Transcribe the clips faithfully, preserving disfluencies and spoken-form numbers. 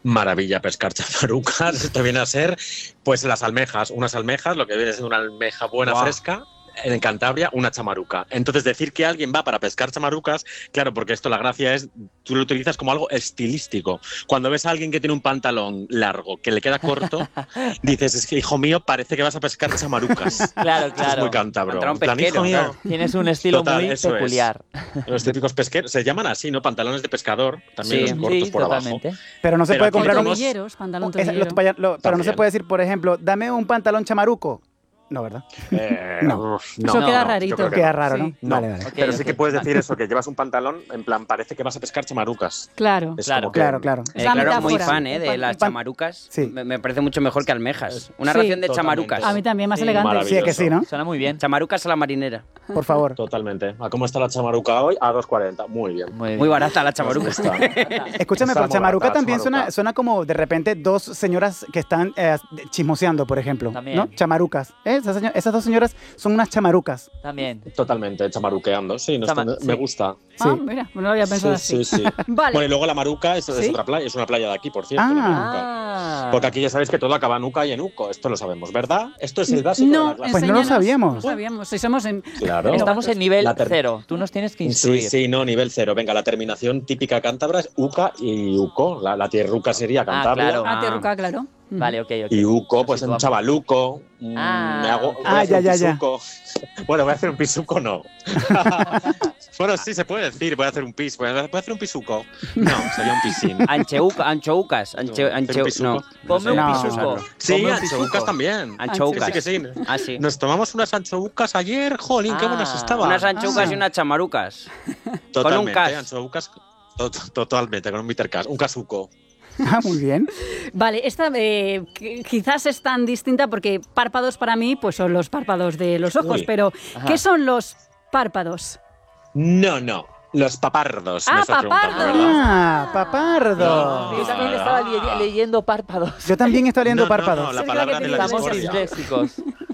Maravilla pescar chamarucas. Esto viene a ser, pues, las almejas. Unas almejas, lo que viene siendo una almeja buena, wow. fresca. En Cantabria, una chamaruca. Entonces, decir que alguien va para pescar chamarucas, claro, porque esto la gracia es, tú lo utilizas como algo estilístico. Cuando ves a alguien que tiene un pantalón largo, que le queda corto, dices, es que, hijo mío, parece que vas a pescar chamarucas. Claro, claro. Es muy cántabro. Pantalón pesquero, mío, claro. Tienes un estilo Total, muy peculiar. Es. Los típicos pesqueros, se llaman así, ¿no? Pantalones de pescador, también sí, los cortos sí, por totalmente. abajo. Pero no se Pero puede comprar unos... Tobilleros, pantalón es, los, lo, pero también. No se puede decir, por ejemplo, dame un pantalón chamaruco. No, ¿verdad? Eh, no. no. Eso no, queda no, rarito. Queda raro, ¿no? Sí. no. Vale, vale. Okay, pero okay. sí que puedes decir eso, que llevas un pantalón, en plan, parece que vas a pescar chamarucas. Claro. Es claro, que, claro, claro. Eh, claro, muy fan eh, de las chamarucas. Sí. Me, me parece mucho mejor que almejas. Una sí. ración de Totalmente. chamarucas. A mí también, más sí. elegante. Sí, que sí, ¿no? Suena muy bien. Chamarucas a la marinera. Por favor. Totalmente. ¿A cómo está la chamaruca hoy? A dos cuarenta. Muy bien. Muy, bien. Muy barata la chamaruca. Escúchame, pero chamaruca barata, también chamaruca. Suena, suena como de repente dos señoras que están eh, chismoseando, por ejemplo. También. ¿No? Chamarucas. ¿Eh? Esas, señor, esas dos señoras son unas chamarucas. También. Totalmente, chamaruqueando. Sí, no Chama está, sí. me gusta. Ah, Sí. mira, no lo había pensado sí, así. Sí, sí. Vale. Bueno, y luego la Maruca es, ¿Sí? es otra playa, es una playa de aquí, por cierto. Ah. La Maruca. Porque aquí ya sabéis que todo acaba en Uca y en Uco. Esto lo sabemos, ¿verdad? Esto es el básico No, de la clase. Pues no lo sabíamos. No sabíamos. Si somos en... Claro. Estamos en nivel La ter- cero. Tú nos tienes que instruir. Sí, sí, no, nivel cero. Venga, la terminación típica cántabra es Uca y Uco. La, la tierruca sería Cantabria. claro. Ah, Terruca, claro. Vale, ok, ok. Y Uco, Nos pues un situamos. chavaluco. Ah. Me hago, voy Ah, a hacer ya, un ya, ya. pisuco. Bueno, voy a hacer un pisuco, no. Bueno, sí, se puede decir, voy a hacer un pis. ¿Voy a hacer un pisuco? No, sería un pisín. Ancheuca, anchoucas. Anche, No, anche, un pisuco. no. Ponme No. un pisuco. Sí, Ponme un anchoucas pisuco. también. Anchoucas. Sí, que sí. Ah, sí. Nos tomamos unas anchoucas ayer, jolín, qué Ah, buenas estaban. Unas anchoucas Ah. y unas chamarucas. Totalmente, con un cas. anchoucas, to- totalmente, con un bitter cas, un casuco. Ah, muy bien. Vale, esta eh, quizás es tan distinta porque párpados para mí pues son los párpados de los ojos, Uy. pero Ajá. ¿qué son los párpados? No, no, los papardos. Ah, me estás preguntando, papardos. ¿verdad? Ah, papardo. No. Yo también estaba le leyendo párpados. Yo también estaba leyendo No, no, párpados. no, la Soy palabra la que de la tiene Estamos discordia. disléxicos.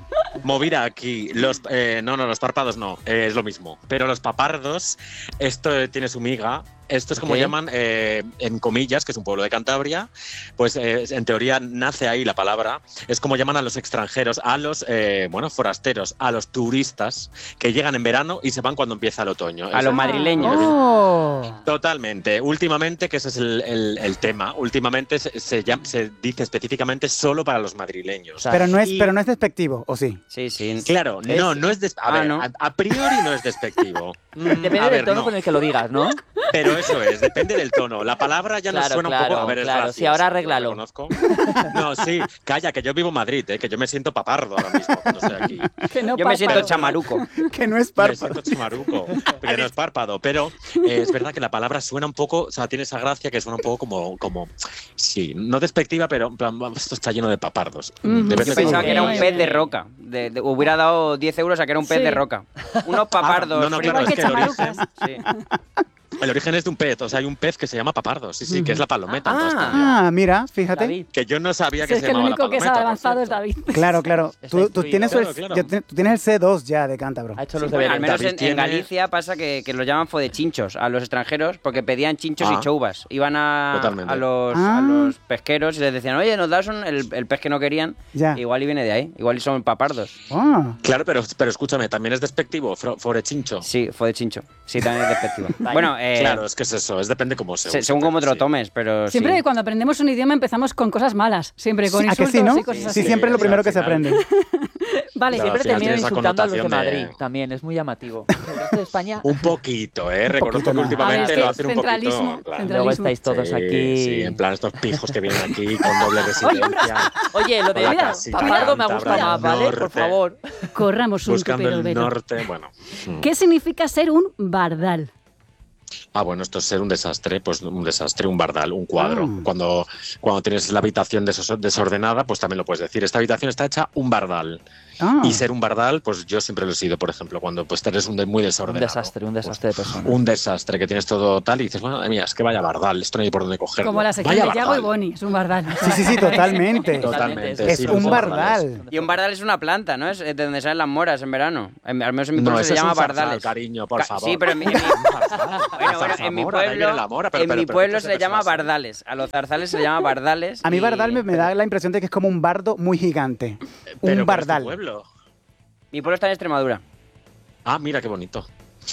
Movida aquí. Los, eh, no, no, los párpados no, eh, es lo mismo. Pero los papardos, esto eh, tiene su miga. Esto es como Ok. llaman eh, en Comillas, que es un pueblo de Cantabria. Pues eh, en teoría nace ahí la palabra. Es como llaman a los extranjeros, a los eh, bueno, forasteros, a los turistas que llegan en verano y se van cuando empieza el otoño. A Es- los madrileños. Oh. Totalmente. Últimamente, que ese es el, el- el tema, últimamente se, se, llama- se dice específicamente solo para los madrileños. O sea, Pero no es, Y- pero no es despectivo, ¿o sí? Sí, sí. Claro, Es- no, no es des- a, Ah, ver, ¿no? a, a priori no es despectivo. Mm, Depende a del ver, tono no. con el que lo digas, ¿no? Pero eso es, depende del tono. La palabra ya nos Claro, suena un claro, poco. A ver, es claro. gracioso, Sí, ahora lo arréglalo. reconozco. No, sí, calla, que yo vivo en Madrid, ¿eh? Que yo me siento papardo ahora mismo cuando estoy aquí. Que no Yo me siento párpados. chamaruco. Que no es Me párpado. siento chimaruco, que no es párpado, pero eh, es verdad que la palabra suena un poco, o sea, tiene esa gracia que suena un poco como, como sí, no despectiva, pero en plan, esto está lleno de papardos. Ujú. Debe Yo ser pensaba como- que era un Muy pez bien. de roca. De, de- hubiera dado diez euros a que era un pez Sí. de roca. Unos papardos. Ah, no, no, claro, Igual es que que el chamarucas. origen, Sí. el origen es de un pez, o sea, hay un pez que se llama papardo, sí, sí, que es la palometa. Ah. entonces, Ah, mira, fíjate. David. que yo no sabía Si que es se que el llamaba único la que palometa. sabe por avanzado es cierto. David. Claro, claro. Está Tú, tú instruido. tienes el, Claro, claro. ya te- tú tienes el C dos ya de cántabro. Ha hecho los Sí, deberes. bueno, Al menos David en, en tiene- Galicia pasa que, que los llaman fodechinchos a los extranjeros porque pedían chinchos Ah. y choubas. Iban a, Totalmente. a, los, Ah. a los pesqueros y les decían, oye, nos das un- el, el pez que no querían. Ya. Igual y viene de ahí. Igual y son papardos. Ah. Claro, pero, pero escúchame, también es despectivo, fro- forechincho. Sí, fodechincho. Sí, también es despectivo. Bueno, eh, Claro, es que es eso, es depende cómo se se- use, según pero cómo te lo sí. tomes, pero Siempre sí. cuando aprendemos un idioma empezamos con cosas malas. Siempre con Sí, ¿a que insultos sí, no? y cosas Sí, así. siempre es lo Sí, primero al que se final. aprende. Vale, Claro, Siempre al final terminan tiene esa insultando a los de connotación Madrid. de- También, es muy llamativo. El resto de España... Un poquito, ¿eh? Reconozco poquito que nada. últimamente A ver, lo es hacen que un poquito. centralismo, en plan, centralismo. Luego estáis todos sí, aquí... Sí, en plan estos pijos que vienen aquí con doble residencia. Oye, lo de Con la Mira, casita papardo me cántabra gusta del más, ¿vale? Por norte, favor. corramos un Buscando tupero el velo. norte, bueno. mm. ¿Qué significa ser un bardal? Ah, bueno, esto es ser un desastre, pues un desastre, un bardal, un cuadro. Ah. Cuando, cuando tienes la habitación desos- desordenada, pues también lo puedes decir. Esta habitación está hecha un bardal. Ah. Y ser un bardal, pues yo siempre lo he sido, por ejemplo, cuando pues eres un de muy Un desordenado. desastre, un desastre de persona. Un desastre, que tienes todo tal y dices, bueno, madre mía, es que vaya bardal, esto no hay por dónde cogerlo. Como la sección Vaya de Yago y bardal. Boni, es un bardal. Sí, sí, sí, totalmente. Totalmente. Es sí, un los bardal. Y un bardal es una planta, ¿no? Es de donde salen las moras en verano. En- al menos en mi No, pueblo eso se es llama un zarzal, bardales. cariño, por Ca- favor. Sí, pero en mi... en mi- bueno, bueno, bueno, en mi Zamora, de ahí viene pueblo, la mora, pero- en pero- mi pero pueblo ¿qué se le llama personas son? bardales. A los zarzales se le llama bardales. A mí y- Bardal me, me da la impresión de que es como un bardo muy gigante. Pero Un ¿cuál es tu bardal. pueblo? Mi pueblo está en Extremadura. Ah, mira qué bonito.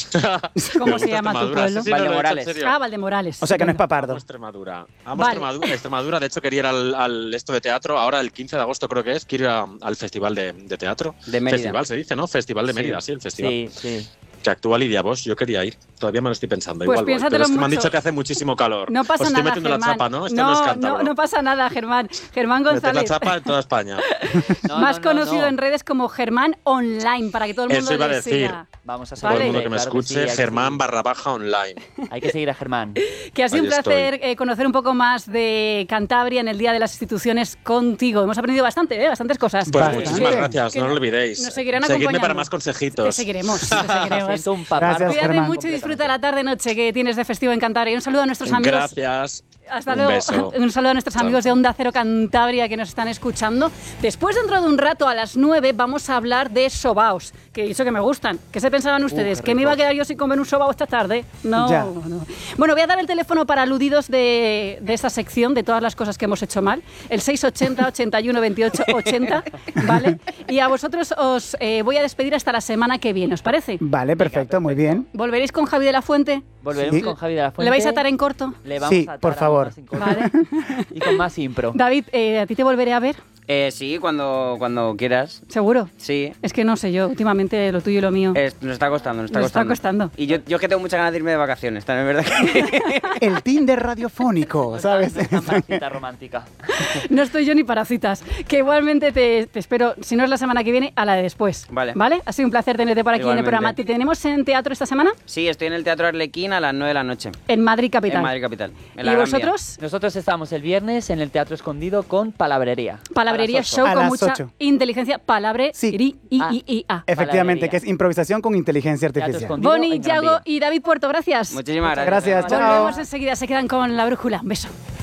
¿Cómo Me se gusta llama tu Extremadura, pueblo? sí, sí, no, lo he dicho en Valdemorales. serio. Ah, Valdemorales. O sea que no es Estupendo. papardo. Amo Extremadura. Amo Vale. Extremadura. Extremadura, de hecho, quería ir al, al esto de teatro. Ahora, el quince de agosto, creo que es, quiero ir a- al festival de, de teatro. De Mérida. Festival se dice, ¿no? Festival de Sí. Mérida, sí, el festival. Sí, sí. Que actúa Lidia Bosch. Yo quería ir. Todavía me lo estoy pensando. Pues Igual voy. piénsatelo Pero es que me han mucho. dicho que hace muchísimo calor. No pasa Os estoy nada, metiendo Germán. la chapa, ¿no? Esto no, no, es no, cántabro. no pasa nada, Germán. Germán Meter la González, chapa en toda España. No, más no, no, conocido no. en redes como Germán Online, para que todo el mundo Eso iba a le decir. siga. Vamos a Todo el Vale. mundo que me claro que escuche, sí, hay que Germán seguir. barra baja online. Hay que seguir a Germán. Que ha sido Ahí un placer eh, conocer un poco más de Cantabria en el Día de las Instituciones contigo. Hemos aprendido bastante, ¿eh? Bastantes cosas. Pues Vale. muchísimas Que- gracias, que no lo olvidéis. nos seguirán Seguidme acompañando. para más Te consejitos. seguiremos, te Me seguiremos. siento un papá. Gracias, Cuídate Germán. mucho y disfruta la tarde-noche que tienes de festivo en Cantabria. Y un saludo a nuestros amigos. Gracias. Hasta Un luego. beso. Un saludo a nuestros Chao. amigos de Onda Cero Cantabria que nos están escuchando. Después, dentro de un rato, a las nueve, vamos a hablar de sobaos, que eso que me gustan. ¿Qué se pensaban ustedes? qué ¿Que me iba a rico. quedar yo sin comer un sobao esta tarde? No, Ya. no. Bueno, voy a dar el teléfono para aludidos de, de esta sección, de todas las cosas que hemos hecho mal. El seis ochenta, ochenta y uno, veintiocho, ochenta, ¿vale? Y a vosotros os eh, voy a despedir hasta la semana que viene, ¿os parece? Vale, perfecto, muy bien. ¿Volveréis con Javi de la Fuente? Volveremos Sí. con Javi de la Fuente. ¿Le vais a atar en corto? Le vamos Sí, a atar por a favor. más incógnito. Vale. Y con más impro. David, eh, ¿a ti te volveré a ver? Eh, sí, cuando, cuando quieras. ¿Seguro? Sí. Es que no sé yo, últimamente lo tuyo y lo mío. Es- nos está costando, nos está Nos está costando. costando. Y yo, yo es que tengo muchas ganas de irme de vacaciones, también es verdad que... El Tinder radiofónico, ¿sabes? Una cita romántica. No estoy yo ni para citas. Que igualmente te, te espero, si no es la semana que viene, a la de después. Vale. ¿Vale? Ha sido un placer tenerte por aquí en el Igualmente. programa. ¿Te tenemos en teatro esta semana? Sí, estoy en el Teatro Arlequín a las nueve de la noche. En Madrid Capital. En Madrid Capital. en ¿Y la Gran Vía. vosotros? Nosotros estamos el viernes en el Teatro Escondido con Palabrería. Palabrería A las ocho. show A con las mucha ocho. inteligencia. Palabre, Sí. iri, i, Ah. i, i, a. Efectivamente, Palabrería. que es improvisación con inteligencia Teatro artificial. Escondido Boni, en Gran Yago Vía. y David Puerto, gracias. Muchísimas Muchas gracias. gracias, chao. Volvemos enseguida, se quedan con la brújula. Un beso.